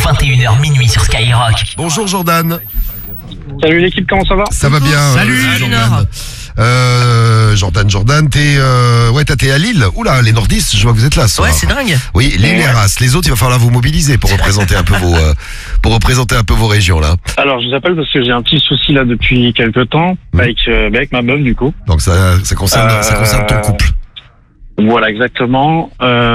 21h minuit sur Skyrock. Bonjour Jordan. Salut l'équipe, comment ça va? Ça va bien. Salut Jordan. Jordan, t'es à Lille. Oula, les nordistes, je vois que vous êtes là ce soir. Ouais, c'est dingue. Oui, Lille et Arras. Les autres, il va falloir vous mobiliser pour représenter un peu vos régions là. Alors je vous appelle parce que j'ai un petit souci là depuis quelques temps avec ma meuf du coup. Donc ça concerne ton couple. Voilà exactement.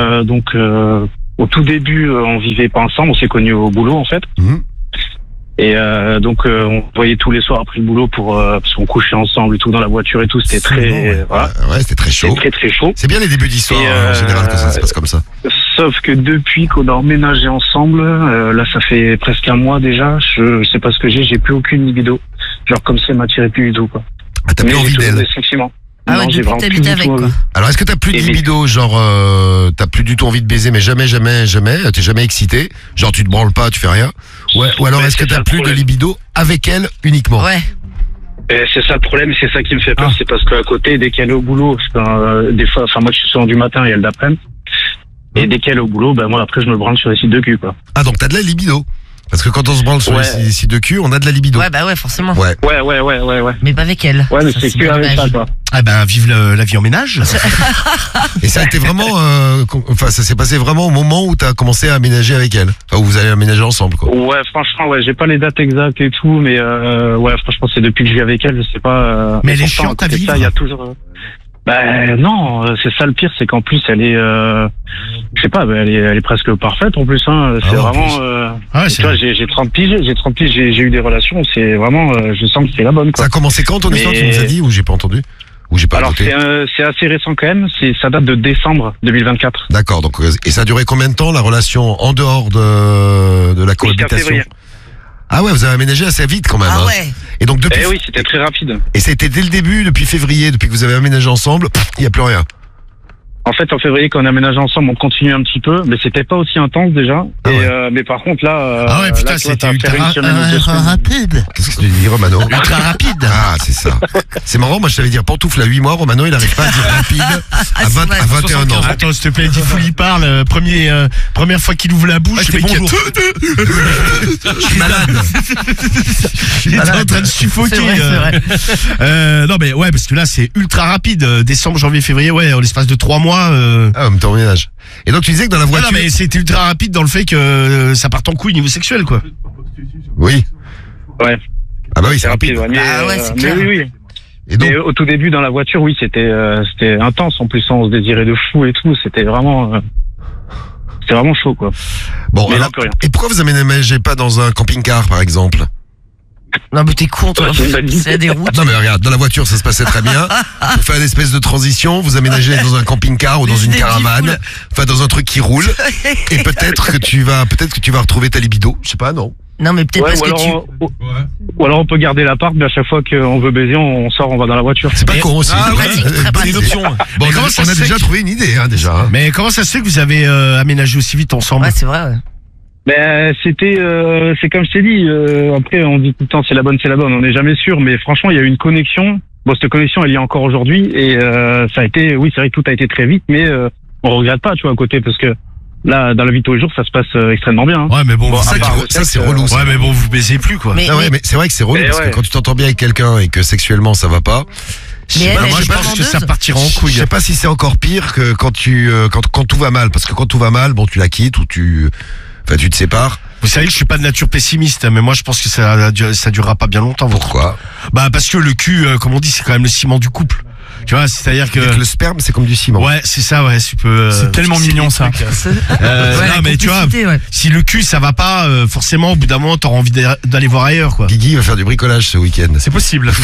Au tout début on vivait pas ensemble, on s'est connus au boulot en fait. Et on voyait tous les soirs après le boulot parce qu'on couchait ensemble et tout dans la voiture et tout, c'était très c'était très chaud. C'était très chaud. C'est bien les débuts d'histoire en général quand ça se passe comme ça. Sauf que depuis qu'on a emménagé ensemble, là ça fait presque un mois déjà, je sais pas ce que j'ai plus aucune libido. Genre comme si elle m'attirait plus du tout quoi. Ah, t'as plus envie d'elle. Effectivement. Ah ouais, depuis que t'habites avec quoi. Alors est-ce que t'as plus de libido, genre t'as plus du tout envie de baiser mais jamais, t'es jamais excité, genre tu te branles pas, tu fais rien, ou alors est-ce que t'as plus de libido avec elle uniquement? Ouais. C'est ça le problème, c'est ça qui me fait peur, c'est parce qu'à côté, dès qu'elle est au boulot, des fois, moi je suis souvent du matin et elle d'après-midi, et dès qu'elle est au boulot, moi après je me branle sur les sites de cul quoi. Ah donc t'as de la libido? Parce que quand on se branle sur les sites de cul, on a de la libido. Ouais, bah ouais, forcément. Ouais. Mais pas avec elle. Ouais, mais c'est que avec ça, quoi. Ah ben, vive la vie en ménage. Et ça a été vraiment, ça s'est passé vraiment au moment où t'as commencé à aménager avec elle. Enfin, où vous allez aménager ensemble, quoi. Ouais, franchement, j'ai pas les dates exactes et tout, mais franchement, c'est depuis que je vis avec elle, je sais pas. Mais elle est chiante à vivre. Il y a toujours. Non, c'est ça le pire, c'est qu'en plus elle est, je sais pas, elle est presque parfaite en plus. C'est vraiment. Tu vois, j'ai 30 piges, j'ai eu des relations, c'est vraiment, je sens que c'est la bonne. Quoi. Ça a commencé quand ton histoire, tu nous as dit, ou j'ai pas entendu, ou j'ai pas noté? Alors c'est assez récent quand même, ça date de décembre 2024. D'accord, donc et ça a duré combien de temps la relation en dehors de la cohabitation? Ah ouais, vous avez aménagé assez vite quand même. Ah ouais. Et donc depuis. Oui, c'était très rapide. Et c'était dès le début, depuis février, depuis que vous avez aménagé ensemble, il y a plus rien. En fait, en février, quand on a aménagé ensemble, on continue un petit peu, mais c'était pas aussi intense déjà. Mais par contre là. Ah ouais, putain, c'était ultra rapide. Qu'est-ce que tu dis, Romano? Ultra rapide. Ah, c'est ça. C'est marrant, moi je savais dire pantoufle à 8 mois, Romano il arrive pas à dire rapide à 21 ans. Attends, s'il te plaît, dis il parle. Première fois qu'il ouvre la bouche, c'est bonjour. Je suis malade. Il est en train de suffoquer. C'est vrai. Non mais ouais, parce que là c'est ultra rapide. Décembre, janvier, février, en l'espace de 3 mois. Ah, même temps ménage. Et donc tu disais que dans la voiture. Non mais c'était ultra rapide dans le fait que ça part en couille niveau sexuel quoi. Oui. Ouais. Ah bah oui, c'est rapide. Ouais, c'est clair. Oui. Et donc, au tout début dans la voiture, oui, c'était intense. En plus, on se désirait de fou et tout. C'était vraiment chaud quoi. Bon, mais alors, là, plus rien. et pourquoi vous aménagez pas dans un camping-car par exemple? Non mais t'es con toi, c'est des routes. Non mais regarde, dans la voiture ça se passait très bien. Vous faites une espèce de transition, vous aménagez dans un camping-car ou dans une caravane, enfin dans un truc qui roule. Et peut-être que tu vas retrouver ta libido, je sais pas, non? Non mais peut-être parce que ou alors on peut garder l'appart, mais à chaque fois qu'on veut baiser, on sort, on va dans la voiture. C'est pas con aussi. Ah ouais, c'est très bonne option. Bon, on a déjà trouvé une idée déjà. Mais comment ça se fait que vous avez aménagé aussi vite ensemble? Ouais, c'est vrai. Ouais. C'est comme je t'ai dit, après on dit tout le temps c'est la bonne, on n'est jamais sûr, mais franchement il y a eu une connexion. Bon, cette connexion elle y est encore aujourd'hui et ça a été, oui c'est vrai que tout a été très vite, mais on regrette pas, tu vois, à côté, parce que là dans la vie de tous les jours ça se passe extrêmement bien. Ouais mais bon, ça c'est relou. Ouais mais bon, vous baisez plus quoi. Mais c'est vrai que c'est relou parce que quand tu t'entends bien avec quelqu'un et que sexuellement ça va pas. Moi je pense que ça partira en couille. Je sais pas si c'est encore pire que quand tout va mal, parce que quand tout va mal, bon tu la quittes ou tu te sépares. Vous savez que je suis pas de nature pessimiste, mais moi je pense que ça durera pas bien longtemps. Pourquoi? Parce que le cul, comme on dit, c'est quand même le ciment du couple. Tu vois, c'est-à-dire que le sperme c'est comme du ciment. Ouais, c'est ça, ouais, tu peux. C'est tellement mignon ça. Non mais tu vois, si le cul ça va pas, forcément au bout d'un moment t'auras envie d'aller voir ailleurs quoi. Guigui va faire du bricolage ce week-end. C'est possible.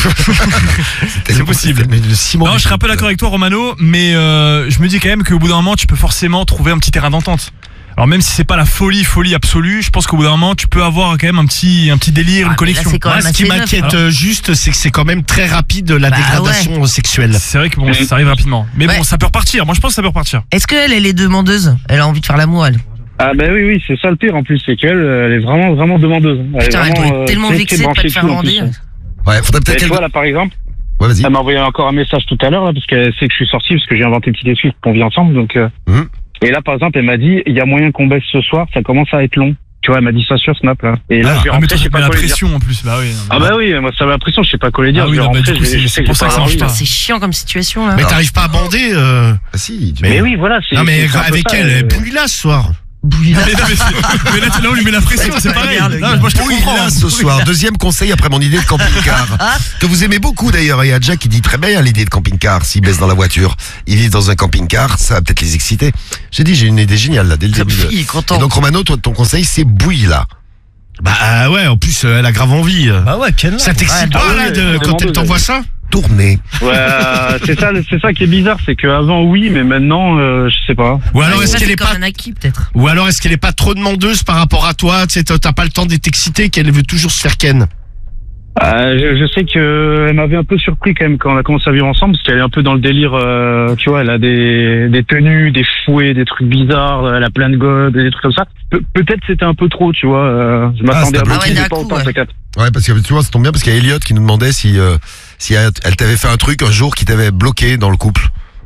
C'est possible. Mais le ciment. Non, je serais un peu d'accord avec toi Romano, mais je me dis quand même qu'au bout d'un moment tu peux forcément trouver un petit terrain d'entente. Alors même si c'est pas la folie absolue, je pense qu'au bout d'un moment tu peux avoir quand même un petit délire, une connexion. Ce qui m'inquiète juste, c'est que c'est quand même très rapide la dégradation sexuelle. C'est vrai que bon, ça arrive rapidement. Mais bon, ça peut repartir. Moi je pense que ça peut repartir. Est-ce qu'elle est demandeuse? Elle a envie de faire l'amour, elle? Ah oui, c'est ça le pire en plus, c'est qu'elle elle est vraiment demandeuse. Putain, elle doit être tellement vexée de pas te faire bander. Ouais, faudrait peut-être qu'elle... Tu vois là par exemple, ouais, vas-y. Elle m'a envoyé encore un message tout à l'heure là, parce qu'elle sait que je suis sorti, parce que j'ai inventé une petite excuse qu'on vit ensemble, donc... Et là, par exemple, elle m'a dit, il y a moyen qu'on baisse ce soir, ça commence à être long. Tu Tu vois, elle m'a dit ça sur Snap, là. Et là, je vais mais rentrer, toi, je sais ça te met pas la quoi lui dire. pression en plus. Bah oui. Ah bah oui, moi ça m'a la pression, je sais pas quoi lui dire. Ah oui, je vais non, bah, rentrer, du coup, je sais c'est que pour j'ai ça pas que ça marche envie, pas. là. C'est chiant comme situation là. Mais t'arrives pas à bander Ah si. Mais oui, voilà. Non mais c'est un peu avec ça, elle, bouille-la ce soir. Mais là, on lui met la pression, c'est pareil. Non, moi, je te Oui, comprends. là, ce soir. Deuxième conseil après mon idée de camping-car. Que vous aimez beaucoup d'ailleurs. Il y a Jack qui dit très bien l'idée de camping-car. S'ils baissent dans la voiture, ils vivent dans un camping-car, ça va peut-être les exciter. J'ai dit, j'ai une idée géniale là, dès le début. Il est content. Et donc Romano, toi, ton conseil, c'est bouille-la. Bah ouais, en plus elle a grave envie. Bah ouais, Ken. Ça t'excite pas là quand elle t'envoie ça? Tourner. Ouais, c'est ça qui est bizarre, c'est qu'avant oui, mais maintenant, je sais pas. Ou alors Ouais, est-ce ça, qu'elle c'est est comme pas un acquis peut-être. Ou alors est-ce qu'elle est pas trop demandeuse par rapport à toi, tu sais, t'as pas le temps d'être excité, qu'elle veut toujours se faire ken. Je sais que elle m'avait un peu surpris quand même quand on a commencé à vivre ensemble, parce qu'elle est un peu dans le délire, tu vois, elle a des tenues, des fouets, des trucs bizarres, elle a plein de godes, des trucs comme ça. Peut-être c'était un peu trop, tu vois. Je m'attendais à c'était beaucoup, bloqué. mais Ah pas ouais, autant, d'un coup, c'est quatre. Ouais, parce que tu vois, ça tombe bien parce qu'il y a Elliot qui nous demandait si elle t'avait fait un truc un jour qui t'avait bloqué dans le couple.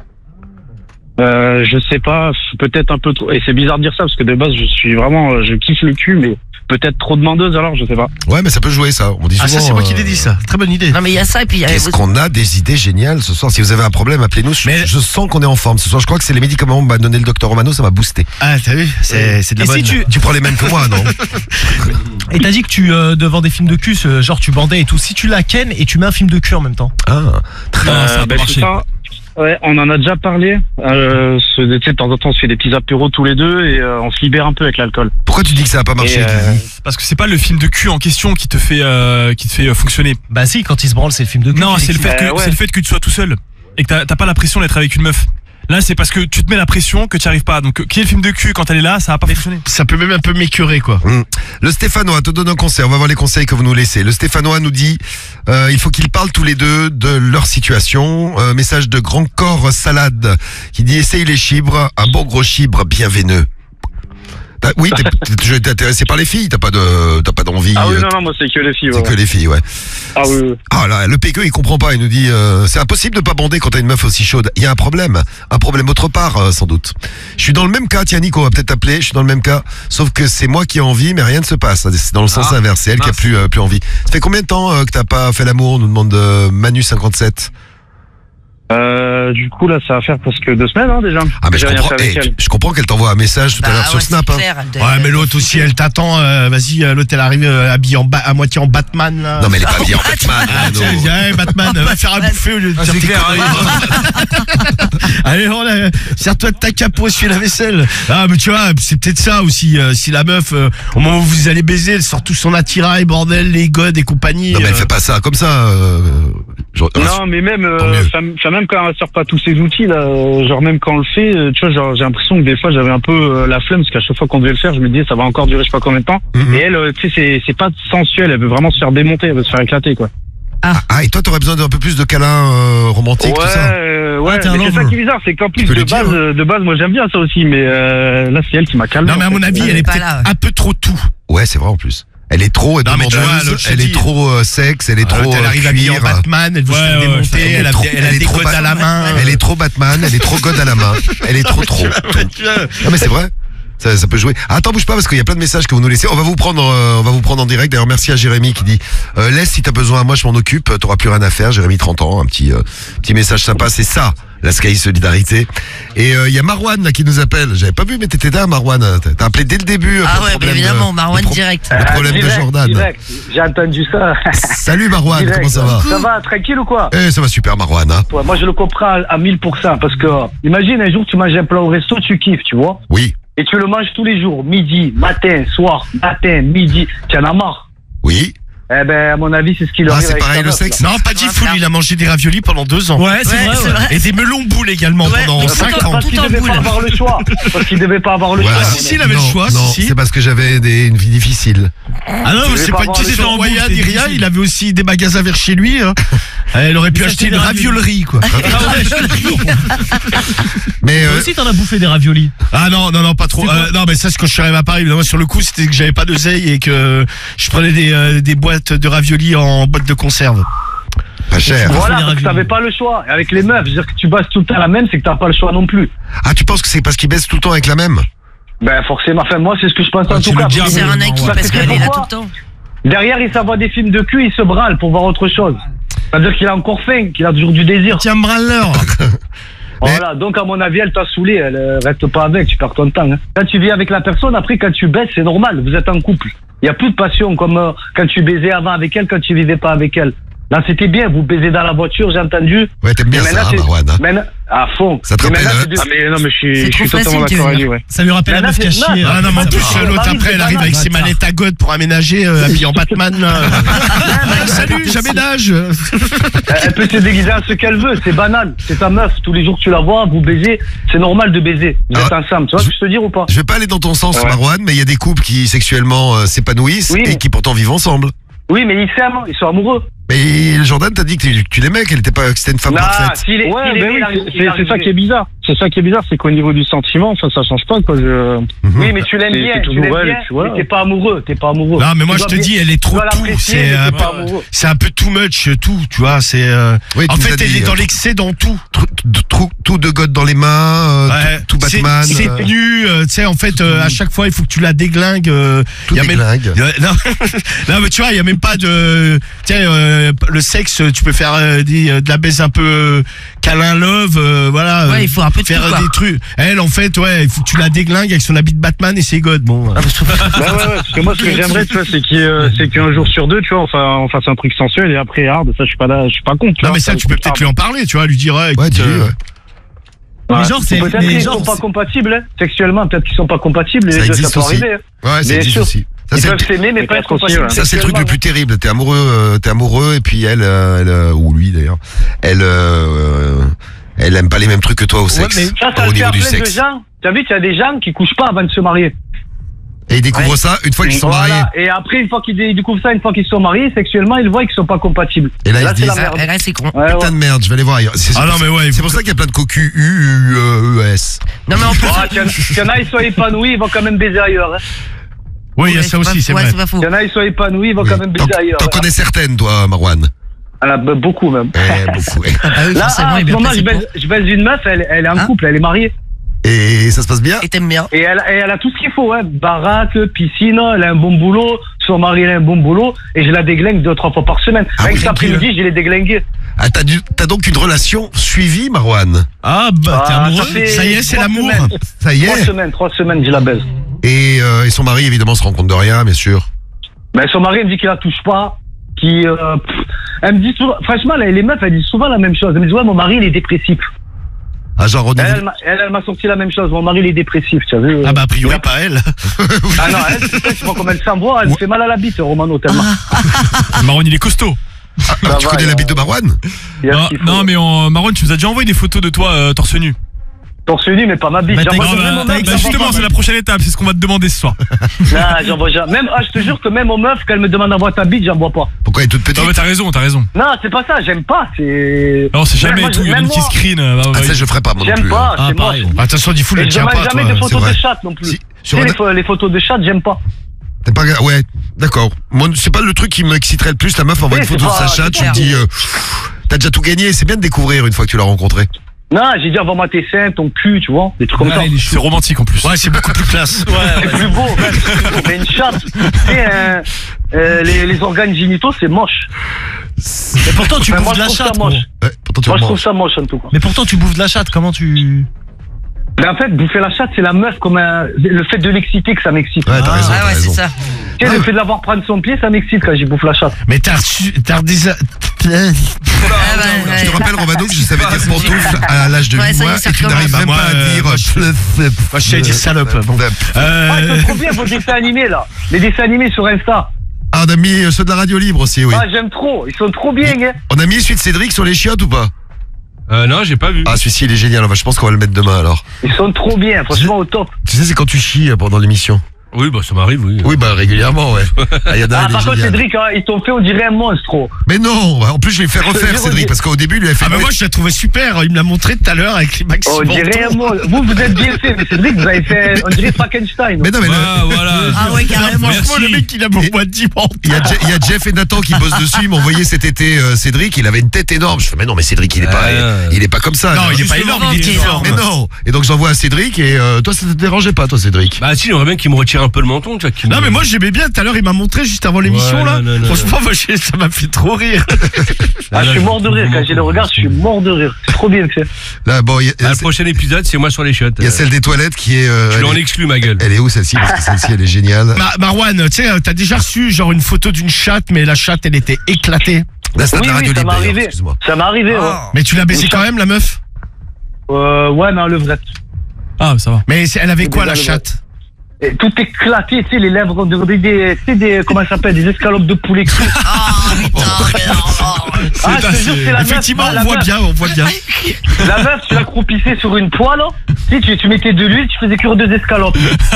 Je sais pas, peut-être un peu trop. Et c'est bizarre de dire ça parce que de base je kiffe le cul, mais peut-être trop demandeuse alors, je sais pas. Ouais, mais ça peut jouer ça. On dit souvent. Ah ça c'est moi qui l'ai dit ça. Très bonne idée. Non mais il y a ça et puis il y a Qu'est-ce qu'on a des idées géniales ce soir. Si vous avez un problème, appelez-nous. Je sens qu'on est en forme ce soir. Je crois que c'est les médicaments qu'on m'a donné le docteur Romano, ça m'a boosté. Ah t'as vu, c'est de la Et bonne. si Tu prends les mêmes que moi, non? Et t'as dit que tu devant des films de cul, genre tu bandais et tout. Si tu la ken et tu mets un film de cul en même temps. Ah, très Non, ça va pas C'est marcher. ça. Ouais, on en a déjà parlé. Tu sais, de temps en temps, on se fait des petits apéros tous les deux et on se libère un peu avec l'alcool. Pourquoi tu dis que ça a pas marché? Et, Parce que c'est pas le film de cul en question qui te fait fonctionner. Bah si, quand il se branle, c'est le film de cul. Non, c'est le fait que ouais. c'est le fait que tu sois tout seul et que t'as pas la pression d'être avec une meuf. Là, c'est parce que tu te mets la pression que tu arrives pas. Donc, qui est le film de cul quand elle est là, ça va pas fonctionner. Ça peut même un peu m'écœurer quoi. Le Stéphanois te donne un conseil. On va voir les conseils que vous nous laissez. Le Stéphanois nous dit il faut qu'ils parlent tous les deux de leur situation. Message de Grand Corps Salade qui dit essaye les chibres, un bon gros chibre bien veineux. Oui, t'es intéressé par les filles, t'as pas d'envie. Ah oui, non, moi c'est que les filles. C'est Ouais. que les filles, ouais. Ah oui, oui. Ah là, le PQ il comprend pas, il nous dit c'est impossible de pas bander quand t'as une meuf aussi chaude. Il y a un problème autre part sans doute. Je suis dans le même cas, tiens Nico va peut-être t'appeler, je suis dans le même cas, sauf que c'est moi qui ai envie mais rien ne se passe, c'est dans le sens inverse, c'est elle qui a plus envie. Ça fait combien de temps que t'as pas fait l'amour, nous demande Manu57. Du coup là ça va faire presque 2 semaines hein, déjà. Ah mais J'ai rien fait avec elle. je comprends qu'elle t'envoie un message tout à l'heure sur Snap. Bah Clair, Ouais mais l'autre aussi elle t'attend, vas-y l'autre elle arrive habillée à moitié en Batman là. Non mais elle est pas habillée en Batman. Ah, non. tiens, viens, Batman, va faire à bouffer au lieu de Ah, faire c'est tes clair, conneries. Allez, serre-toi de ta capo, essuie la vaisselle. Ah, mais tu vois, c'est peut-être ça aussi. Si la meuf, au moment où vous allez baiser, elle sort tout son attirail, bordel, les godes et compagnie. Non mais elle fait pas ça comme ça. Non mais même même quand elle sort pas tous ses outils là, genre même quand on le fait, tu vois, genre j'ai l'impression que des fois j'avais un peu la flemme parce qu'à chaque fois qu'on devait le faire, je me disais ça va encore durer je sais pas combien de temps. Et elle, tu sais, c'est pas sensuel, elle veut vraiment se faire démonter, elle veut se faire éclater quoi. Ah et toi t'aurais besoin d'un peu plus de câlins romantiques tout ça. Ouais, t'es un mais c'est ça lover. qui est bizarre, c'est qu'en plus peux de lui dire, base, moi j'aime bien ça aussi, mais là c'est elle qui m'a calmé. Non, mais à en fait. mon avis, elle est pas peut-être là, ouais. un peu trop tout. Ouais c'est vrai en plus. Elle est trop Non, mais tu vois, demandeuse, l'autre, je te elle est dis. trop sexe, elle est trop Elle arrive habillée en cuir. Batman, elle veut se Ouais, faire ouais, démonter, elle a est des trop godes à la main. Elle est trop Batman, elle est trop God à la main. Elle est trop. Non mais c'est vrai. Ça peut jouer. Attends, bouge pas parce qu'il y a plein de messages que vous nous laissez. On va vous prendre en direct. D'ailleurs, merci à Jérémy qui dit laisse si t'as besoin. Moi, je m'en occupe. T'auras plus rien à faire. Jérémy, 30 ans. Un petit message sympa. C'est ça, la Sky Solidarité. Et il y a Marwan là qui nous appelle. J'avais pas vu, mais t'étais là, Marwan. T'as appelé dès le début. Ah pour le ouais, problème, évidemment, Marwan le pro- direct. Le problème de Jordan. Direct. J'ai entendu ça. Salut Marwan, Direct. comment ça va? Ça va, tranquille ou quoi? Ça va super, Marwan. Hein. Ouais, moi je le comprends à 1000% parce que imagine un jour tu manges un plat au resto, tu kiffes, tu vois, Oui, et tu le manges tous les jours, midi, matin, soir, matin, midi, tu en as marre. oui. Eh ben à mon avis c'est ce qui leur Ah, arrive c'est avec pareil, ta le meuf, sexe? là. Non, pas dit fou, il a mangé des raviolis pendant 2 ans. Ouais, c'est Ouais, vrai. c'est ouais. vrai. Et des melons boules également Ouais, pendant mais 5 pourtant, ans. Parce qu'il Tout en devait boule. pas avoir le choix. Parce qu'il devait pas avoir le Ouais. choix. Ah, si, il avait le choix, non, si. c'est parce que j'avais une vie difficile. Ah non, Tu c'est veux pas pas une avoir question le de choix, moyen c'est ni rien, difficile. il avait aussi des magasins vers chez lui. Hein. Elle aurait pu Il acheter s'achetait une des raviolis. raviolerie, quoi. Mais Toi aussi, t'en as bouffé des raviolis. Ah non, pas trop. Non, mais ça, c'est quand je suis arrivé à Paris. Évidemment, sur le coup, c'était que j'avais pas d'oseille et que je prenais des boîtes de raviolis en boîte de conserve. pas cher. Voilà, des parce que raviolis. t'avais pas le choix. Et avec les meufs, je veux dire que tu bosses tout le temps la même, c'est que t'as pas le choix non plus. Ah, tu penses que c'est parce qu'ils baissent tout le temps avec la même? Ben forcément, enfin moi c'est ce que je pense en tout cas. C'est un acquis parce qu'elle est là tout le temps. Derrière, il s'envoie des films de cul, il se branle pour voir autre chose. C'est-à-dire qu'il a encore faim, qu'il a toujours du désir. Tiens, branleur. Voilà, donc à mon avis, elle t'a saoulé, elle reste pas avec, tu perds ton temps. Hein. Quand tu vis avec la personne, après quand tu baisses, c'est normal, vous êtes en couple. Il y a plus de passion comme quand tu baisais avant avec elle, quand tu vivais pas avec elle. Là, c'était bien, vous baisez dans la voiture, j'ai entendu. Ouais, t'aimes bien ça, Marwan. Maintenant, à fond. Ça te rappelle, Ah, mais non, mais je suis totalement d'accord avec lui, ouais. Ça lui rappelle la meuf qui a chié. Ah non, mais en plus, l'autre après, elle arrive avec ses manettes à God pour aménager, habillée en Batman. Salut, j'aménage. Elle peut se déguiser en ce qu'elle veut, c'est banal. C'est ta meuf, tous les jours que tu la vois, vous baisez, c'est normal de baiser. Vous êtes ensemble, tu vois ce que je te dire ou pas? Je vais pas aller dans ton sens, Marwan, mais il y a des couples qui sexuellement s'épanouissent et qui pourtant vivent ensemble. Oui, mais ils s'aiment, ils sont amoureux. Mais Jordan t'a dit que tu l'aimais, qu'elle était pas, que c'était une femme parfaite. C'est ça qui est bizarre. C'est ça qui est bizarre, c'est qu'au niveau du sentiment, ça change pas, quoi. Oui, mais tu l'aimes bien, mais t'es pas amoureux, Non, mais moi je te dis, elle est trop tout. C'est un peu too much, tout, tu vois. C'est. En fait, elle est dans l'excès dans tout. Tout de God dans les mains, tout Batman. C'est nu, tu sais, en fait, à chaque fois, il faut que tu la déglingues. Tout déglingue. Non, mais tu vois, il y a même pas de. Tu sais, le sexe, tu peux faire de la baise un peu câlin love, voilà. Ouais, il faut un peu de faire tout, des trucs. Elle, en fait, ouais, il faut que tu la déglingues avec son habit de Batman et ses God. Bon. Parce que moi, ce que j'aimerais, tu vois, c'est qu'un jour sur deux, tu vois, on fasse un truc sensuel et après hard. Ça, je suis pas contre. Non, mais ça, tu peux peut-être lui en parler, tu vois, lui dire. Ouais, dis-lui, Mais genre, c'est. Peut-être qu'ils sont pas compatibles, hein. Sexuellement, peut-être qu'ils sont pas compatibles. Et ça existe aussi. Arriver, hein. Ouais, ça existe aussi. Ils peuvent s'aimer, mais pas être compatibles. Ça, c'est le truc le plus terrible. T'es amoureux, et puis elle, ou lui d'ailleurs, elle aime pas les mêmes trucs que toi au sexe. Ouais, mais ça au niveau du sexe. T'as vu, il y a des gens qui couchent pas avant de se marier. Et ils découvrent ça une fois qu'ils sont mariés. Et après, une fois qu'ils découvrent ça, une fois qu'ils sont mariés, sexuellement, ils voient qu'ils sont pas compatibles. Et là, ils se disent, là, c'est con. Putain de merde, je vais aller voir ailleurs. Ah non, mais ouais. C'est pour ça qu'il y a plein de cocus U-E-S. Non, mais en plus. Qu'il y en a, ils sont épanouis, ils vont quand même baiser ailleurs. Oui, il y a ça aussi, c'est vrai. C'est pas faux. Il y en a, ils sont épanouis, ils vont quand même baiser ailleurs. T'en connais certaines, toi, Marwan? Beaucoup même. Beaucoup. Là, à ce moment, je baise une meuf, elle est en couple, elle est mariée. Et ça se passe bien? Et t'aimes bien? Et elle a tout ce qu'il faut, hein. Baraque, piscine, elle a un bon boulot, son mari a un bon boulot, et je la déglingue 2-3 fois par semaine. Avec cet après-midi, je l'ai déglinguée. Ah, t'as donc une relation suivie, Marwan? Ah, bah, t'es amoureux? Ça y est, c'est l'amour. Ça y est? 3 semaines, je la baise. Et son mari, évidemment, se rend compte de rien, bien sûr. Ben, son mari, elle me dit qu'il la touche pas, elle me dit souvent, franchement, les meufs, elles disent souvent la même chose. Elle me dit, ouais, mon mari, il est dépressif. Ah, genre, elle m'a sorti la même chose. Mon mari, il est dépressif, tu as vu. Ah, bah, a priori, pas elle. Ah non, elle, tu vois comme elle s'envoie, elle fait mal à la bite, Romano, tellement. Marwan, il est costaud. Tu connais la bite de Marwan? Non, mais Marwan, tu nous as déjà envoyé des photos de toi torse nu. Torse nu, mais pas ma bite. Justement, c'est la prochaine étape, c'est ce qu'on va te demander ce soir. Non, j'envoie jamais. Même, je te jure que même aux meufs, quand elles me demandent d'envoyer ta bite, j'envoie pas. Pourquoi elle est toute petite? Non, mais t'as raison. Non, c'est pas ça, j'aime pas, c'est. Non, c'est jamais tout, il y a une petite screen. Ah, ça, je ferai pas, moi non plus. J'aime pas, c'est moche. Attention, dis fou, le tien pas, toi. Je demande jamais de photos de chat non plus. Les photos de chat, j'aime pas. T'es pas, ouais, d'accord. Moi, c'est pas le truc qui m'exciterait le plus. La meuf envoie une photo de sa chatte, tu me dis, t'as déjà tout gagné. C'est bien de découvrir une fois que tu l'as rencontré. Non, j'ai dit envoie-moi tes seins, ton cul, tu vois, des trucs comme ça. C'est romantique en plus. Ouais, c'est beaucoup plus classe. C'est plus beau, même. Mais une chatte, les organes génitaux, c'est moche. Mais pourtant, tu bouffes de la chatte. Moi, je trouve ça moche en tout cas. Mais pourtant, tu bouffes de la chatte. Comment tu. Mais en fait, bouffer la chatte, c'est la meuf comme le fait de l'exciter que ça m'excite. Ouais, t'as raison. Ah ouais, c'est ça. Tu sais, le fait de l'avoir prendre son pied, ça m'excite quand j'y bouffe la chatte. Mais t'as Je te rappelle, Romano, que je savais dire pantoufle à l'âge de 8 mois et tu n'arrives même pas à dire. Moi, je sais dire salope. Bon. Ils sont trop bien vos dessins animés là. Les dessins animés sur Insta. Ah, on a mis ceux de la radio libre aussi, oui. Ah, j'aime trop. Ils sont trop bien, hein. On a mis celui de Cédric sur les chiottes ou pas? Non, j'ai pas vu. Ah, celui-ci, il est génial. Je pense qu'on va le mettre demain alors. Ils sont trop bien, franchement au top. Tu sais, c'est quand tu chies pendant l'émission. Oui, bah ça m'arrive, oui. Oui, bah régulièrement, ouais. Ah, y en a un, il est par contre, génial. Cédric, hein, ils t'ont fait, on dirait un monstre. Mais non, en plus je l'ai fait refaire Cédric parce qu'au début il lui a fait. Ah bah moi je l'ai trouvé super, il me l'a montré tout à l'heure avec les maxi On dirait un monstre. Vous êtes bien fait, mais Cédric, vous avez fait, on dirait Frankenstein. Mais non, mais Voilà. Ah ouais, carrément. Franchement le mec il a mon boîte dimanche. il y a Jeff et Nathan qui bossent dessus, ils m'ont envoyé cet été Cédric, il avait une tête énorme. Je fais mais non mais Cédric il est pas comme ça. Non, il est pas énorme, il est énorme. Mais non. Et donc j'envoie à Cédric et toi ça te dérangeait pas toi Cédric? Bah si, j'aimerais bien qu'il me retire un peu le menton, tu vois. Non mais moi j'aimais bien, tout à l'heure il m'a montré juste avant l'émission Ouais, là. non, Franchement moi, ça m'a fait trop rire. Ah, je suis mort de rire. Quand j'ai le regard, je suis mort de rire. C'est trop bien fait. Là bon, Le prochain épisode, c'est moi sur les shots. il y a celle des toilettes qui est. Je l'en exclus, ma gueule. Elle est où celle-ci? Parce que celle-ci elle est géniale. Marwan, tu sais, t'as déjà reçu genre une photo d'une chatte, mais la chatte elle était éclatée. Là c'est de la radio ça libre. m'est d'ailleurs, arrivé. excuse-moi. Ça m'est arrivé, ouais. Mais tu l'as baissé quand même la meuf? Ouais, mais en levrette. Ah, ça va. Mais elle avait quoi la Déjà, chatte? Et tout éclaté, tu sais, les lèvres, on dirait comment ça s'appelle, des escalopes de poulet cru. Ah, putain, mais non. Ah, je te jure, c'est la meuf. Effectivement la on voit meuf. bien. La meuf, tu l'accroupissais sur une poêle, là. Tu mettais de l'huile, tu faisais cuire 2 escalopes.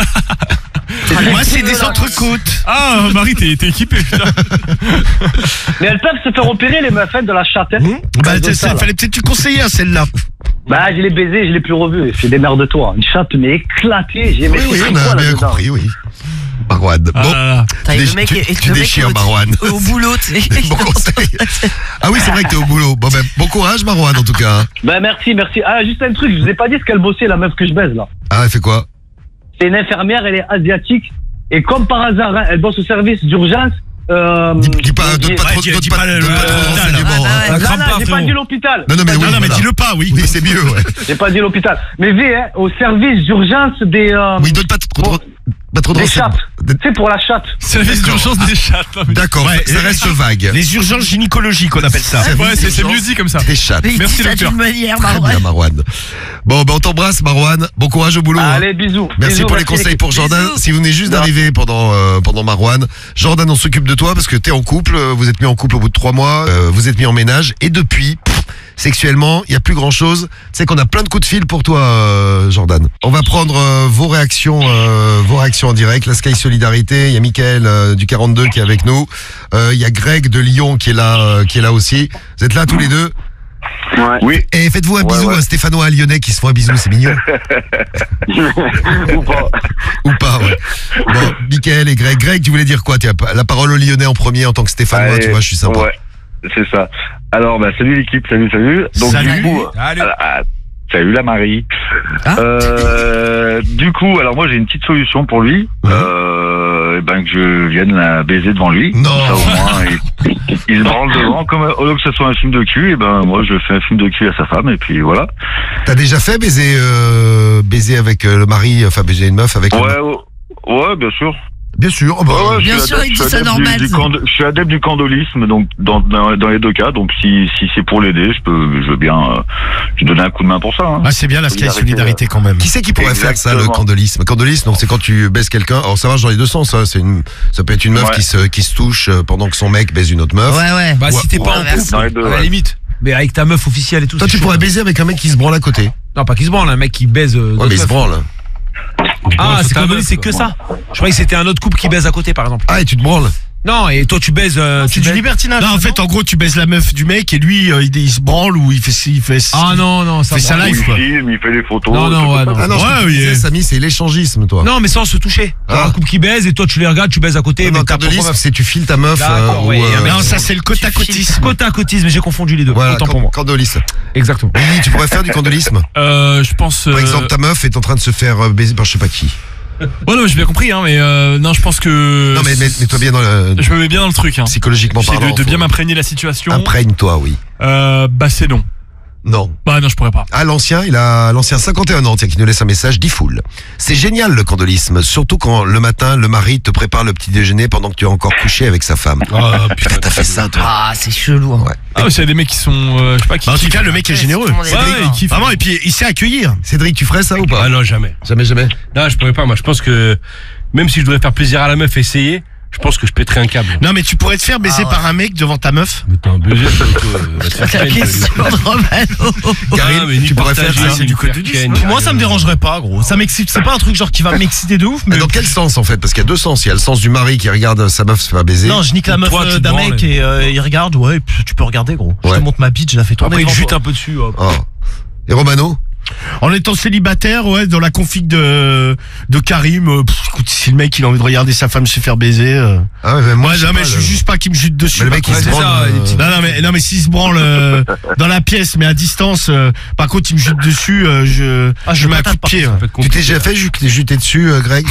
Moi c'est des entrecôtes. Ah, Marie, t'es équipé, putain. Mais elles peuvent se faire opérer, les meufs, de la chatte. Hein. Bah Comme ça, là. fallait peut-être tu conseiller à celle-là. Bah, je l'ai baisé, je l'ai plus revu. C'est des merdes de toi. Une chatte, mais éclatée. J'ai aimé Oui, c'est on quoi, a bien là-dedans compris, oui. Marwan. Ah Bon, là là. Putain, le mec tu déchires Marwan. au boulot, tu sais. Bon conseil. Ah oui, c'est vrai que t'es au boulot. Bon ben, bon courage Marwan en tout cas. Bah, merci. Ah, juste un truc, je vous ai pas dit ce qu'elle bossait, la meuf que je baise, là. Ah, elle fait quoi? C'est une infirmière, elle est asiatique. Et comme par hasard, hein, elle bosse au service d'urgence. Dis pas, donne pas trop de renseignements. Ah, bah, Non, j'ai pas dit l'hôpital. Non, mais oui, Non mais voilà. dis-le pas, oui. Oui, c'est mieux, ouais. J'ai pas dit l'hôpital. Mais hein, au service d'urgence des. Oui, donne pas trop de des renseignements. chattes. Tu sais, pour la chatte. Service d'urgence des chattes. Non, mais- D'accord, Ouais, ça reste vague. Les urgences gynécologiques on appelle ça. Ouais, c'est mieux dit comme ça. Des chattes. Mais il Merci, dit ça docteur. d'une manière, Très Marwan. bien, Marwan. Bon, ben on t'embrasse, Marwan. Bon courage au boulot. hein. Allez, bisous. Merci Bisous, pour les conseils pour Jordan. Bisous. Si vous venez juste Non. d'arriver pendant Marwan, Jordan, on s'occupe de toi parce que t'es en couple. Vous êtes mis en couple au bout de 3 mois. Vous êtes mis en ménage et depuis, sexuellement, il y a plus grand chose. Tu sais qu'on a plein de coups de fil pour toi, Jordan. On va prendre vos réactions en direct. La Sky Solidarité. Il y a Mickaël du 42 qui est avec nous. Il y a Greg de Lyon qui est là aussi. Vous êtes là tous les deux. Ouais. Oui, Et faites-vous un bisou à Stéphanois et Lyonnais qui se font un bisou, c'est mignon. Ou pas. Ou pas, ouais. Bon, Mickaël et Greg. Greg, tu voulais dire quoi? Tu as la parole aux Lyonnais en premier en tant que Stéphanois, Allez, tu vois, je suis sympa. Ouais, c'est ça. Alors, bah, salut l'équipe, salut. Donc, Salut. du coup, salut la Marie. Du coup, alors moi j'ai une petite solution pour lui. Que je vienne la baiser devant lui. Non. Comme ça, au moins, il se branle devant. Comme au lieu que ce soit un film de cul, et ben moi je fais un film de cul à sa femme et puis voilà. T'as déjà fait baiser avec le mari, enfin baiser une meuf avec le mari? Ouais, bien sûr. Bien sûr. Bah, Ouais, Bien je suis sûr, adepte- il dit je suis ça adepte normal. je suis adepte du candolisme, donc dans les deux cas. Donc si c'est pour l'aider, je veux bien lui donner un coup de main pour ça. Hein. Ah c'est bien la Sky Solidarité quand même. Qui c'est qui pourrait faire ça, le Exactement. candolisme? Candolisme, donc c'est quand tu baises quelqu'un. Alors ça marche dans les deux sens. Ça peut être une meuf Ouais. qui se touche pendant que son mec baise une autre meuf. Ouais. Bah, si t'es Ouais, pas en inverse. Dans les couple, deux, à la ouais. limite. Mais avec ta meuf officielle et tout. Toi, c'est tu chaud. pourrais baiser avec un mec qui se branle à côté. Non, pas qui se branle, un mec qui baise. Ouais, mais il se branle. Ah, Ouais, c'est ta comme meuf, c'est que ouais. ça. Je croyais que c'était un autre couple qui baise à côté, par exemple. Ah, et tu te branles. Non, et toi tu baises. C'est du libertinage. Non, en fait, en gros, tu baises la meuf du mec et lui, il se branle ou il fait Ah non, ça fait sa branle. live, Il quoi. filme, il fait des photos. Non, non, ouais, tout non. ça. Ah non, Ouais, ce que tu oui. disais, Samy, c'est l'échangisme, toi. Non, mais sans se toucher. Genre Ah. un couple qui baise et toi tu les regardes, tu baises à côté. Non, mais non, t'as pas candolisme, c'est tu files ta meuf. D'accord, ouais, un mec- Non, ça c'est le côte à côtisme. Côte à côtisme, j'ai confondu les deux. Voilà, Autant pour moi. candolisme. Exactement. Lily, tu pourrais faire du candolisme? Je pense. Par exemple, ta meuf est en train de se faire baiser par je sais pas qui. Ouais, non, j'ai bien compris, hein, mais non, je pense que. Non, mais mets-toi bien dans le. Je me mets bien dans le truc, hein. Psychologiquement J'essaie parlant. de bien faut- m'imprégner de la situation. Imprègne-toi, oui. Bah c'est non. Non. Bah non, je pourrais pas. Ah, l'ancien 51 ans, tiens, qui nous laisse un message, dit full. C'est génial le candolisme, surtout quand le matin, le mari te prépare le petit déjeuner pendant que tu es encore couché avec sa femme. Ah, Putain, t'as fait ça, toi. Ah, c'est chelou. Hein. Ouais. Ah, mais s'il y a des mecs qui sont. Je sais pas qui. Bah, en tout cas, le mec est généreux. Tout le monde est Ouais, d'accord. il kiffe. Vraiment, et puis il sait accueillir. Cédric, tu ferais ça ou pas? Ah non, jamais. Jamais. Non, je pourrais pas. Moi, je pense que même si je devrais faire plaisir à la meuf, essayer, Je pense que je pèterais un câble. Non, mais tu pourrais te faire baiser par un mec devant ta meuf. Mais t'es un baiser, La question de Romano. Karim, tu pourrais faire ça. C'est du codolisme. Moi, ça me dérangerait pas, gros. Ça m'excite. C'est pas un truc genre qui va m'exciter de ouf, mais. Mais dans quel sens en fait? Parce qu'il y a deux sens. Il y a le sens du mari qui regarde sa meuf se faire baiser. Non, je nique la meuf Toi, tu te d'un branles. mec et il regarde. Ouais, puis tu peux regarder, gros. Je Ouais. te montre ma bite, je la fais tourner. Après, il devant jute toi. un peu dessus. Hop. Oh. Et Romano? En étant célibataire, ouais, dans la config de Karim, écoute, si le mec il a envie de regarder sa femme se faire baiser. Ah ouais, mais moi, Ouais, non, mais je suis juste pas qu'il me jute dessus. Mais le mec, par il se contre. branle. Non, mais s'il se branle dans la pièce, mais à distance, par contre, il me jute dessus, je mets un coup de pied. Tu t'es déjà fait juter dessus, Greg?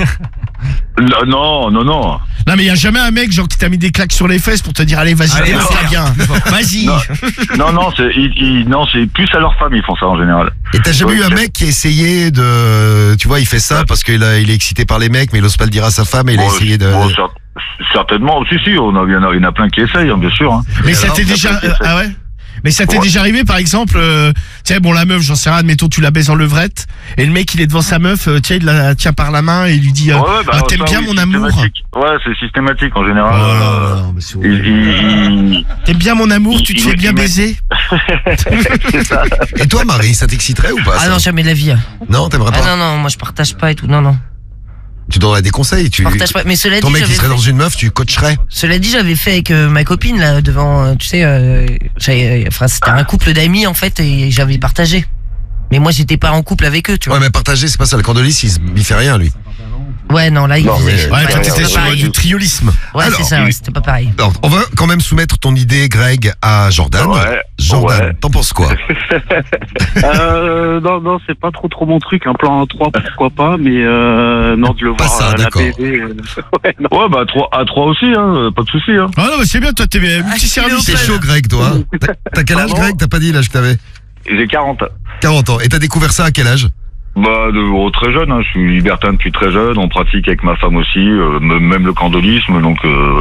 Non. Non, mais il y a jamais un mec genre qui t'a mis des claques sur les fesses pour te dire allez, vas-y, Allez, démontre-la bien. Vas-y. Non, c'est plus à leur femme, ils font ça en général. Et t'as jamais Ouais, eu un c'est- mec qui a essayé de, tu vois, il fait ça parce qu'il il est excité par les mecs, mais il ose pas le dire à sa femme et il a essayé de. Bon, certainement, si, il y en a plein qui essayent, hein, bien sûr. Hein. Mais ça t'est il y a déjà, plein qui essayent. ah ouais? Mais ça t'est Ouais. déjà arrivé, par exemple, tiens, bon, la meuf, j'en sais rien, admettons, tu la baises en levrette, et le mec, il est devant sa meuf, tiens, il la tient par la main, et il lui dit, Ouais, ah, t'aimes ça, bien oui, mon amour? systématique. Ouais, c'est systématique en général. Oh, mais c'est T'aimes bien mon amour, tu te fais bien baiser? C'est ça. Et toi, Marie, ça t'exciterait ou pas? Ah ça non, jamais de la vie. Non, t'aimerais Ah pas? non, non, moi je partage pas et tout. Non, non. Tu donnerais des conseils, Je partage pas. Mais cela Ton dit, mec, il j'avais serait dans fait... une meuf, tu coacherais. Cela dit, j'avais fait avec ma copine là devant, tu sais, enfin c'était un couple d'amis en fait et j'avais partagé. Mais moi j'étais pas en couple avec eux, tu vois. Ouais, mais partager, c'est pas ça. Le Candelis, il fait rien, lui. Ouais, non, là il Non, faisait. mais- Ouais, toi, c'était t'étais pas sur pareil. du triolisme. Ouais, Alors, c'est ça, ouais, c'était pas pareil. Alors, on va quand même soumettre ton idée, Greg, à Jordan. Ouais, Jordan, ouais. t'en penses quoi? Non, c'est pas trop mon truc. Un plan à 3, pourquoi pas, mais non, de le Pas voir ça, la d'accord. baiser. Ouais, non. Ouais, bah à 3 aussi, hein, pas de souci. Hein. Ah non, mais c'est bien, toi, t'es multiservice. C'est chaud, Greg, toi. T'as quel âge, Pardon Greg? T'as pas dit l'âge que t'avais? J'ai 40. 40 ans. Et t'as découvert ça à quel âge? Bah, très jeune, hein. Je suis libertin depuis très jeune. On pratique avec ma femme aussi, même le candolisme. Donc,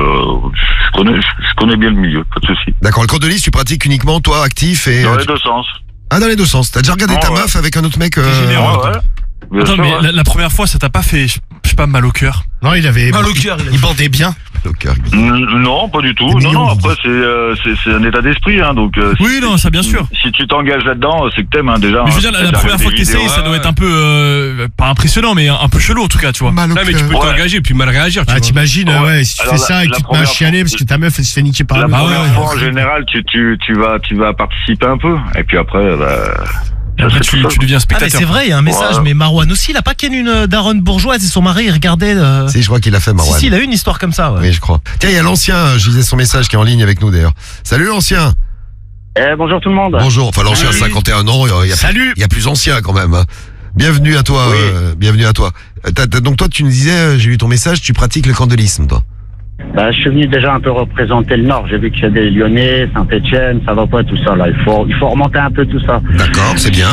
je connais bien le milieu, pas de souci. D'accord, le candelis, tu pratiques uniquement, toi, actif et. Dans les deux sens. Ah, dans les deux sens. T'as déjà regardé Ouais, ta ouais. meuf avec un autre mec généreux. Ouais. Bien Attends, sûr, mais ouais. la première fois, ça t'a pas fait, je sais pas, mal au cœur? Non, il avait. Mal au cœur, il a Il bandait bien. Non, pas du tout. C'est Non, mignon, après, c'est un état d'esprit, hein. Donc, Oui, non, ça bien sûr. si tu t'engages là-dedans, c'est que t'aimes, hein, déjà. Mais je veux hein. dire, la T'as première des fois que t'essayes, vidéos. ça doit être un peu, pas impressionnant, mais un peu chelou en tout cas, tu vois. Mal au Là, mais tu cœur. peux Ouais. t'engager et puis mal réagir, tu Ah, vois. t'imagines, Ouais. ouais, si tu Alors, fais ça et la qu'il te met un première chialet fois- parce que ta meuf, elle se fait niquer par La un mec. première ouais. fois, en général, tu vas participer un peu. Et puis après, ça Après, se fait tu tout seul. deviens Ah, mais spectateur. c'est vrai, il y a un message, Ouais. mais Marouane aussi, il a pas ken une daronne bourgeoise et son mari, il regardait. Si, je crois qu'il a fait, Si, Marwan. si, il a eu une histoire comme ça, ouais. Oui, je crois. Tiens, il y a l'ancien, je lisais son message qui est en ligne avec nous d'ailleurs. Salut l'ancien. Bonjour tout le monde. Bonjour. Enfin, l'ancien, 51 ans, Salut. il y a plus ancien quand même. hein. Bienvenue à toi. Oui. Bienvenue à toi. Donc toi, tu nous disais, j'ai lu ton message, tu pratiques le candelisme, toi. Bah, je suis venu déjà un peu représenter le Nord. J'ai vu qu'il y a des Lyonnais, Saint-Etienne, ça va pas tout ça là. Il faut remonter un peu tout ça. D'accord, c'est bien.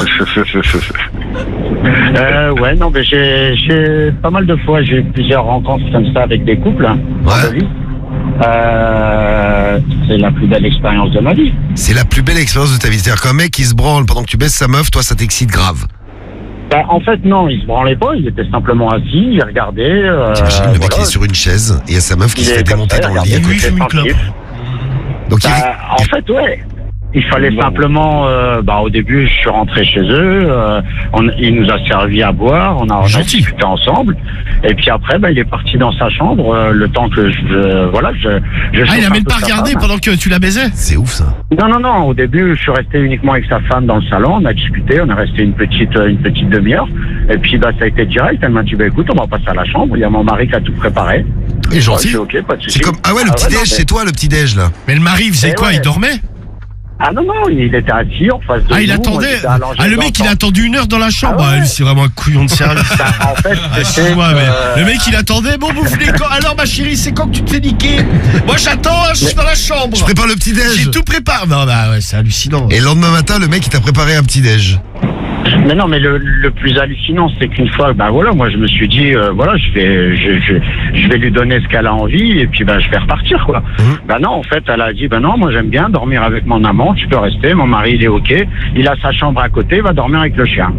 Ouais, non, mais j'ai pas mal de fois, j'ai eu plusieurs rencontres comme ça avec des couples. Hein, Ouais. dans ma vie. C'est la plus belle expérience de ma vie. C'est la plus belle expérience de ta vie. C'est-à-dire qu'un mec qui se branle pendant que tu baisses sa meuf, toi, ça t'excite grave. Bah, en fait, non, il se branlait pas, il était simplement assis, il regardait. T'imagines, le mec voilà. il est sur une chaise et il y a sa meuf qui Il se est fait comme démonter ça, dans le regardez, lit à lui, côté. il fait fume une clope. tranquille. Donc il Bah, en fait, ouais. Il fallait simplement, au début, je suis rentré chez eux, il nous a servi à boire, on a discuté ensemble, et puis après, il est parti dans sa chambre, le temps que je Ah, il chauffe a un même peu pas sa regardé femme. pendant que tu la baisais? C'est ouf ça. Non, au début, je suis resté uniquement avec sa femme dans le salon, on a discuté, on est resté une petite demi-heure, et puis, ça a été direct, elle m'a dit, écoute, on va passer à la chambre, il y a mon mari qui a tout préparé. Il est gentil. Ouais, c'est ok, pas de souci. C'est comme ah ouais, le Ah petit ouais, déj, non, mais- c'est toi le petit déj là. Mais le mari, il faisait Eh quoi? ouais. Il dormait? Ah non, il était assis en face de nous. Ah, il moi, attendait. j'étais allongé Ah, le mec, il a dans- attendu 1 heure dans la chambre. Ah ouais. Ah, lui, c'est vraiment un couillon de service. En fait, Ah, c'était, excuse-moi, mais le mec il attendait, bon bouffe les quand. Alors ma chérie, c'est quand que tu te fais niquer? Moi j'attends, je suis dans la chambre. Je prépare le petit déj. J'ai tout préparé. Non, bah ouais, c'est hallucinant. Et le lendemain matin, le mec il t'a préparé un petit déj. Mais non, mais le plus hallucinant, c'est qu'une fois, moi je me suis dit, je vais lui donner ce qu'elle a envie et puis je vais repartir quoi. Non, en fait, elle a dit, non, moi j'aime bien dormir avec mon amant, tu peux rester, mon mari il est ok, il a sa chambre à côté, il va dormir avec le chien.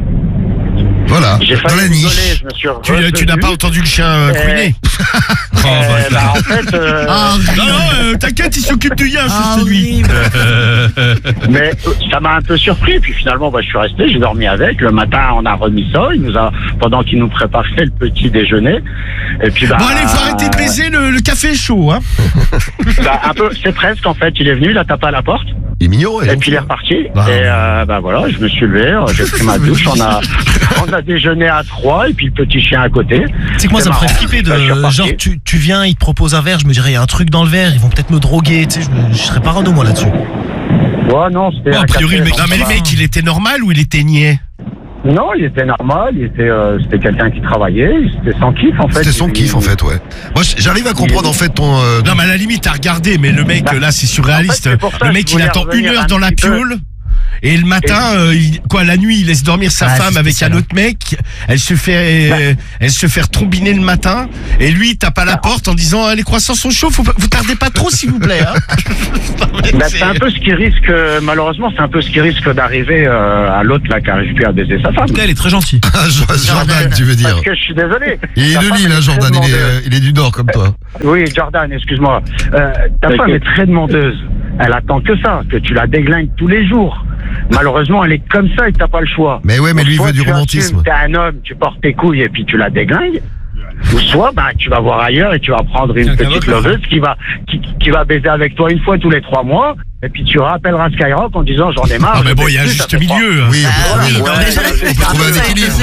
Voilà. J'ai Dans failli la rigoler, niche. je me suis Tu n'as pas entendu le chien couiner? En fait, Non, t'inquiète, il s'occupe du yinche, c'est lui. mais ça m'a un peu surpris. Puis finalement, je suis resté, j'ai dormi avec. Le matin, on a remis ça. Pendant qu'il nous préparait le petit déjeuner. Et puis, Bon, allez, faut arrêter de baiser, le café est chaud, hein. Un peu, c'est presque, en fait. Il est venu, il a tapé à la porte. Il est mignon, Et puis il est reparti. Et voilà, je me suis levé, j'ai pris ma douche, on a déjeuné à 3 et puis le petit chien à côté. C'est que moi ça me ferait flipper genre tu viens, ils te proposent un verre, je me dirais il y a un truc dans le verre, ils vont peut-être me droguer, tu sais, je serais parano moi là-dessus. Ouais, non, c'était a priori le mec, non mais le mec, il était normal ou il était niais? Non, il était normal, c'était quelqu'un qui travaillait, c'était son kiff en fait. C'était son kiff en fait, ouais. Moi j'arrive à comprendre en fait ton... Non mais à la limite t'as regardé, mais le mec là c'est surréaliste. En fait, le mec il attend 1 heure dans la piole. Et le matin, la nuit, il laisse dormir sa femme avec un autre mec. Elle se fait trombiner le matin. Et lui, il tape à la porte en disant les croissants sont chauds, vous tardez pas trop, s'il vous plaît. Hein. C'est un peu ce qui risque, malheureusement, c'est un peu ce qui risque d'arriver à l'autre là qui arrive plus à baiser sa femme. Elle est très gentille. Jordan, tu veux dire. Parce que je suis désolé. Il est de Lille, hein, Jordan. Il est du Nord comme toi. Oui, Jordan, excuse-moi. Ta femme est très demandeuse. Elle attend que ça, que tu la déglingues tous les jours. Malheureusement, elle est comme ça et t'as pas le choix. Mais ouais, mais lui, il veut du tu romantisme. T'es un homme, tu portes tes couilles et puis tu la déglingues. Ou soit, tu vas voir ailleurs et tu vas prendre une petite loveuse qui va baiser avec toi une fois tous les 3 mois. Et puis tu rappelleras Skyrock en disant j'en ai marre. Ah mais bon, il y a un juste milieu. Oui, on peut trouver un équilibre.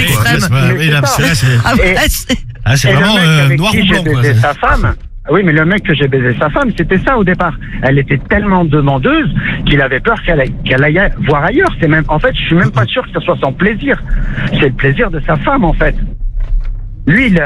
C'est vraiment noir ou blanc. Sa femme. Oui, mais le mec que j'ai baisé sa femme, c'était ça au départ. Elle était tellement demandeuse qu'il avait peur qu'elle aille voir ailleurs. En fait, je suis même pas sûr que ce soit son plaisir. C'est le plaisir de sa femme, en fait. Lui, il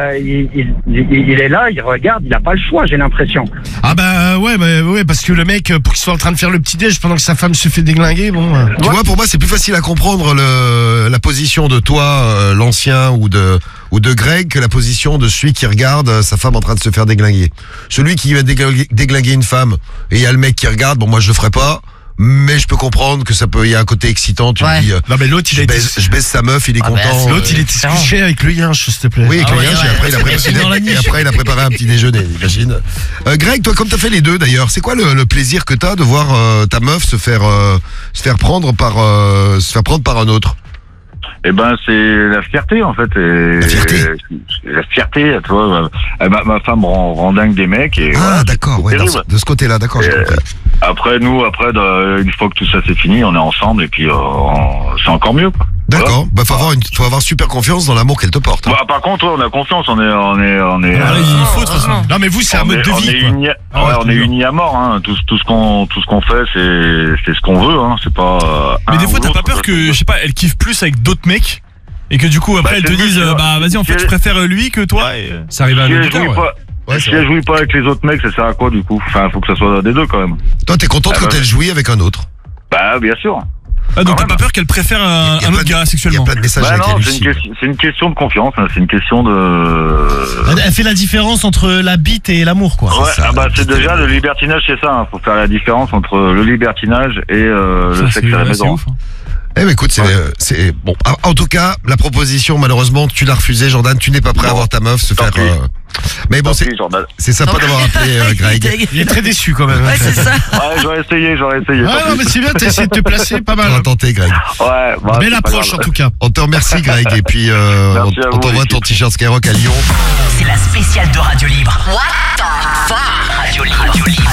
est là, il regarde, il n'a pas le choix, j'ai l'impression. Ah ouais, parce que le mec, pour qu'il soit en train de faire le petit-déj pendant que sa femme se fait déglinguer, bon... Tu vois, pour moi, c'est plus facile à comprendre la position de toi, l'ancien, ou de Greg, que la position de celui qui regarde sa femme en train de se faire déglinguer. Celui qui va déglinguer une femme, et il y a le mec qui regarde, bon, moi, je le ferai pas. Mais je peux comprendre que il y a un côté excitant, tu me dis. Non mais l'autre je baisse sa meuf, il est content. L'autre il était couché avec le yinche, s'il te plaît. Oui, avec le yinche, et après il a préparé un petit déjeuner, imagine. Greg, toi comme t'as fait les deux d'ailleurs, c'est quoi le plaisir que t'as de voir ta meuf se faire prendre par un autre? Eh ben, c'est la fierté, en fait. La fierté? La fierté, tu vois. Ma femme rend dingue des mecs. Et voilà, d'accord, ouais, de ce côté-là, d'accord, j'ai compris. Après, une fois que tout ça c'est fini, on est ensemble et puis c'est encore mieux, quoi. D'accord. Voilà. Faut avoir super confiance dans l'amour qu'elle te porte. Hein. Par contre, on a confiance, on est. il faut de toute façon. Non, mais vous, c'est un mode de vie. On est unis à mort, hein. Tout ce qu'on fait, c'est ce qu'on veut, hein. C'est pas. Mais des fois, t'as pas peur que, je sais pas, elle kiffe plus avec d'autres mecs et que du coup après elle te dise vas-y, en fait je préfère lui que toi et... Ça arrive à un auditeur. Si elle jouit pas avec les autres mecs, ça sert à quoi du coup? Enfin, faut que ça soit des deux quand même. Toi, t'es contente quand elle jouit avec un autre? Bah, bien sûr. Donc t'as pas peur qu'elle préfère un autre gars sexuellement? Il y a pas de message avec elle. C'est une question de confiance, hein. C'est une question de... Elle fait la différence entre la bite et l'amour, quoi. Ouais, c'est déjà le libertinage, c'est ça, hein. Faut faire la différence entre le libertinage et le sexe à la maison. Eh ben écoute, c'est bon. En tout cas, la proposition, malheureusement, tu l'as refusée, Jordan. Tu n'es pas prêt à voir ta meuf se faire. Mais bon, c'est sympa d'avoir appelé Greg. Il est très déçu quand même. Ouais, c'est ça. Ouais, j'aurais essayé. Ah non, mais c'est bien, t'as essayé de te placer pas mal. On va tenter, Greg. Ouais. Belle approche en tout cas. On te remercie, Greg, et puis on t'envoie ton t-shirt Skyrock à Lyon. C'est la spéciale de Radio Libre. What the fuck? Radio Libre.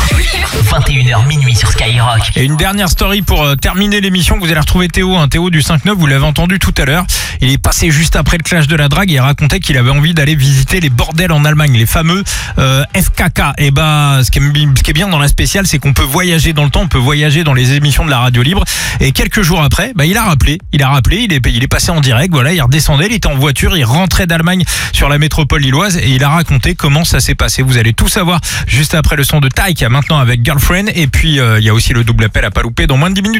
21h minuit sur Skyrock. Et une dernière story pour terminer l'émission. Vous allez retrouver Théo, Théo du 5-9, vous l'avez entendu tout à l'heure. Il est passé juste après le clash de la drague et il racontait qu'il avait envie d'aller visiter les bordels en Allemagne, les fameux FKK. Et ce qui est bien dans la spéciale, c'est qu'on peut voyager dans le temps, on peut voyager dans les émissions de la Radio Libre. Et quelques jours après, il a rappelé, il est passé en direct, voilà, il redescendait, il était en voiture, il rentrait d'Allemagne sur la métropole lilloise et il a raconté comment ça s'est passé. Vous allez tout savoir juste après le son de Taïk, maintenant avec Girlfriend. Et puis il y a aussi le double appel à pas louper dans moins de 10 minutes.